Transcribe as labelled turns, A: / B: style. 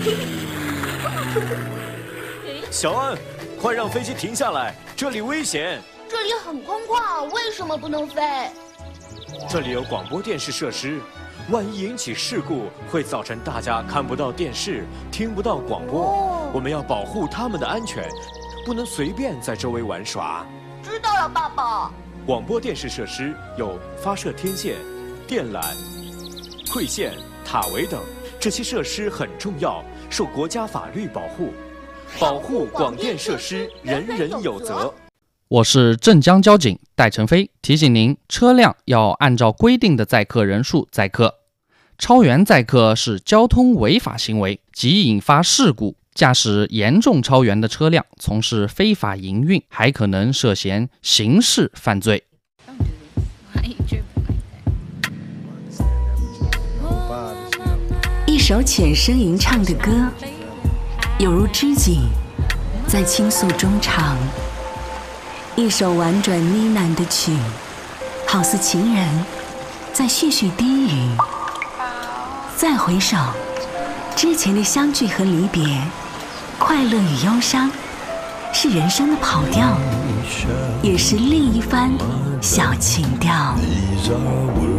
A: 小安，快让飞机停下来，这里危险。
B: 这里很空旷，为什么不能飞？
A: 这里有广播电视设施，万一引起事故，会造成大家看不到电视，听不到广播。我们要保护他们的安全，不能随便在周围玩耍。
B: 知道了，爸爸。
A: 广播电视设施有发射天线、电缆、馈线、塔围等，这些设施很重要，受国家法律保护。保护广电设施，人人有责。
C: 我是镇江交警戴成飞，提醒您，车辆要按照规定的载客人数载客，超员载客是交通违法行为，即引发事故。驾驶严重超员的车辆从事非法营运，还可能涉嫌刑事犯罪。
D: 一首浅声吟唱的歌，有如知己在倾诉衷肠；一首婉转呢喃的曲，好似情人在絮絮低语。再回首，之前的相聚和离别，快乐与忧伤，是人生的跑调，也是另一番小情调。